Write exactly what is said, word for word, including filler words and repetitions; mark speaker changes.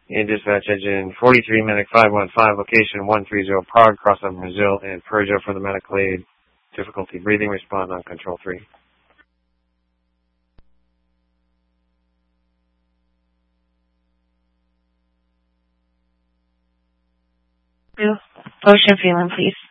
Speaker 1: In dispatch engine forty-three, medic five one five, location one three zero, Prague, crossover Brazil, and Persia for the medical aid. Difficulty breathing, respond on control three.
Speaker 2: Ocean feeling, please.